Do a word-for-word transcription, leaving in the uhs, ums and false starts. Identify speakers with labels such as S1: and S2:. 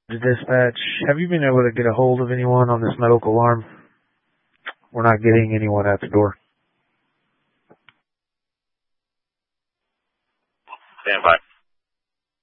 S1: Dispatch, have you been able to get a hold of anyone on this medical alarm? We're not getting anyone at the door.
S2: Stand by.